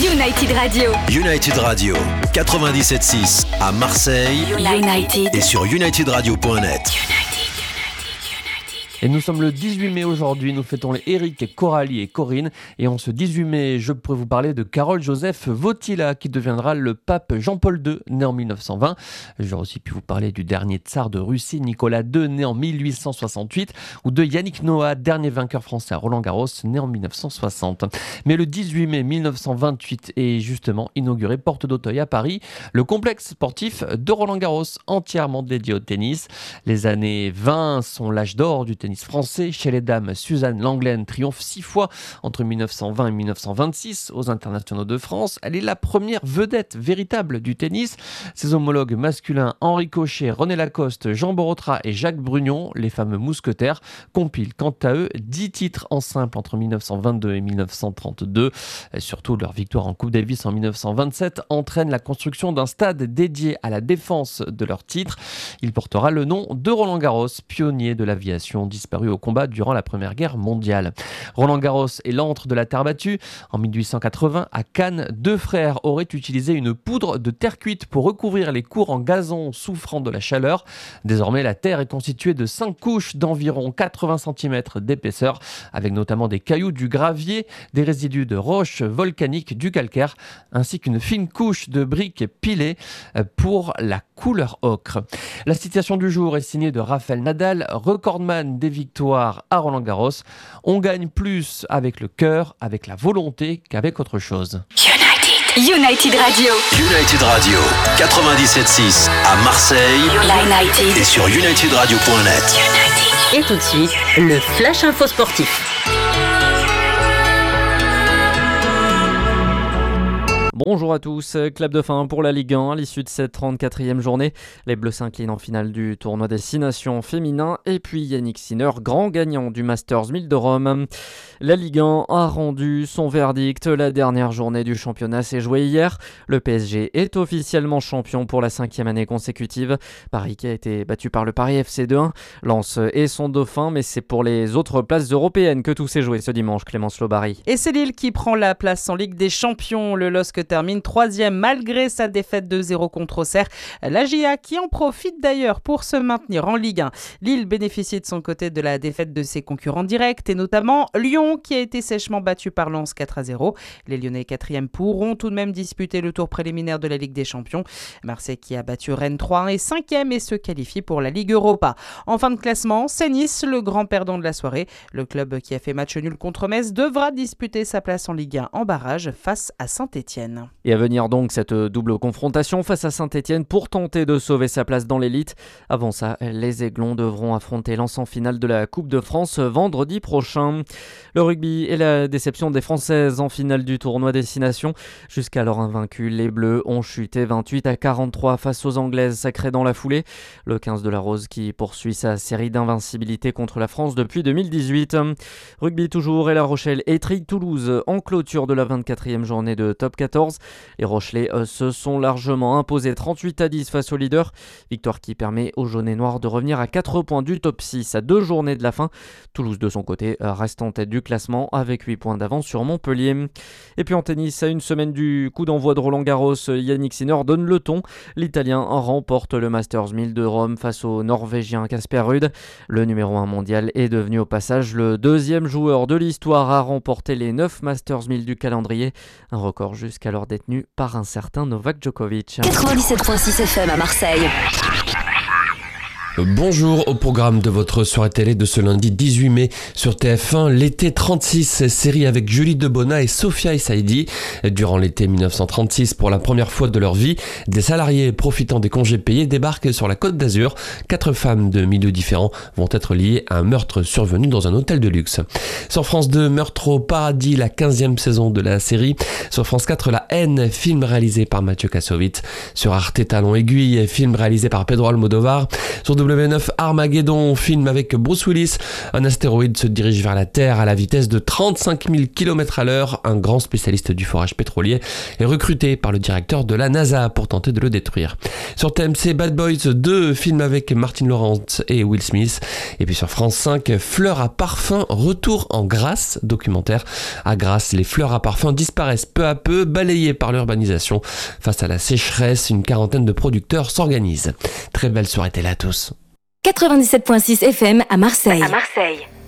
United Radio. United Radio, 97.6 à Marseille. United. Et sur unitydradio.net. Et nous sommes le 18 mai aujourd'hui, nous fêtons les Eric, Coralie et Corinne. Et en ce 18 mai, je pourrais vous parler de Karol-Józef Wojtyła, qui deviendra le pape Jean-Paul II, né en 1920. J'aurais aussi pu vous parler du dernier tsar de Russie, Nicolas II, né en 1868, ou de Yannick Noah, dernier vainqueur français à Roland-Garros, né en 1960. Mais le 18 mai 1928 est justement inauguré porte d'Auteuil à Paris, le complexe sportif de Roland-Garros, entièrement dédié au tennis. Les années 20 sont l'âge d'or du tennis français. Chez les dames, Suzanne Lenglen triomphe 6 fois entre 1920 et 1926 aux internationaux de France. Elle est la première vedette véritable du tennis. Ses homologues masculins Henri Cochet, René Lacoste, Jean Borotra et Jacques Brugnon, les fameux mousquetaires, compilent quant à eux 10 titres en simple entre 1922 et 1932. Et surtout, leur victoire en Coupe Davis en 1927 entraîne la construction d'un stade dédié à la défense de leur titre. Il portera le nom de Roland-Garros, pionnier de l'aviation disparu au combat durant la Première Guerre mondiale. Roland-Garros est l'antre de la terre battue. En 1880, à Cannes, 2 frères auraient utilisé une poudre de terre cuite pour recouvrir les cours en gazon souffrant de la chaleur. Désormais, la terre est constituée de 5 couches d'environ 80 cm d'épaisseur, avec notamment des cailloux, du gravier, des résidus de roches volcaniques, du calcaire, ainsi qu'une fine couche de briques pilées pour la couleur ocre. La citation du jour est signée de Rafael Nadal, recordman des victoires à Roland-Garros. On gagne plus avec le cœur, avec la volonté qu'avec autre chose. United Radio. United Radio, 97.6 à Marseille. United. Et sur unitydradio.net. Et tout de suite, le Flash Info Sportif. Bonjour à tous, clap de fin pour la Ligue 1 à l'issue de cette 34e journée. Les Bleus s'inclinent en finale du tournoi Destination féminin et puis Yannick Sinner, grand gagnant du Masters 1000 de Rome. La Ligue 1 a rendu son verdict. La dernière journée du championnat s'est jouée hier. Le PSG est officiellement champion pour la 5e année consécutive. Paris qui a été battu par le Paris FC 2-1. Lens est son dauphin, mais c'est pour les autres places européennes que tout s'est joué ce dimanche, Clémence Lobary. Et c'est Lille qui prend la place en Ligue des Champions. Le LOSC termine 3e malgré sa défaite 2-0 contre Auxerre. La GIA qui en profite d'ailleurs pour se maintenir en Ligue 1. Lille bénéficie de son côté de la défaite de ses concurrents directs et notamment Lyon qui a été sèchement battu par Lens 4-0. Les Lyonnais 4e pourront tout de même disputer le tour préliminaire de la Ligue des Champions. Marseille qui a battu Rennes 3-1 et 5e et se qualifie pour la Ligue Europa. En fin de classement, c'est Nice, le grand perdant de la soirée. Le club qui a fait match nul contre Metz devra disputer sa place en Ligue 1 en barrage face à Saint-Etienne. Et à venir donc cette double confrontation face à Saint-Etienne pour tenter de sauver sa place dans l'élite. Avant ça, les Aiglons devront affronter Lens en finale de la Coupe de France vendredi prochain. Le rugby et la déception des Françaises en finale du tournoi Destination. Jusqu'alors invaincus, les Bleus ont chuté 28-43 face aux Anglaises sacrées dans la foulée. Le 15 de la Rose qui poursuit sa série d'invincibilité contre la France depuis 2018. Rugby toujours et La Rochelle étrigue Toulouse en clôture de la 24e journée de Top 14. Les Rochelais se sont largement imposés 38-10 face aux leaders. Victoire qui permet aux jaunes et noirs de revenir à 4 points du top 6 à 2 journées de la fin. Toulouse de son côté reste en tête du classement avec 8 points d'avance sur Montpellier. Et puis en tennis, à une semaine du coup d'envoi de Roland-Garros, Yannick Sinner donne le ton. L'Italien remporte le Masters 1000 de Rome face au Norvégien Casper Ruud. Le numéro 1 mondial est devenu au passage le 2e joueur de l'histoire à remporter les 9 Masters 1000 du calendrier. Un record jusqu'alors détenu par un certain Novak Djokovic. 97.6 FM à Marseille. Bonjour, au programme de votre soirée télé de ce lundi 18 mai sur TF1, l'été 36, série avec Julie Debona et Sophia Essaidi. Durant l'été 1936, pour la première fois de leur vie, des salariés profitant des congés payés débarquent sur la Côte d'Azur. 4 femmes de milieux différents vont être liées à un meurtre survenu dans un hôtel de luxe. Sur France 2, Meurtre au paradis, la 15e saison de la série. Sur France 4, La haine, film réalisé par Mathieu Kassovitz. Sur Arte Talon Aiguille, film réalisé par Pedro Almodovar. Sur 009 Armageddon, film avec Bruce Willis. Un astéroïde se dirige vers la Terre à la vitesse de 35 000 km/h. Un grand spécialiste du forage pétrolier est recruté par le directeur de la NASA pour tenter de le détruire. Sur TMC, Bad Boys 2, film avec Martin Lawrence et Will Smith. Et puis sur France 5, Fleurs à parfum, retour en Grasse, documentaire. À Grasse, les fleurs à parfum disparaissent peu à peu, balayées par l'urbanisation. Face à la sécheresse, une quarantaine de producteurs s'organisent. Très belle soirée télé à tous. 97.6 FM à Marseille.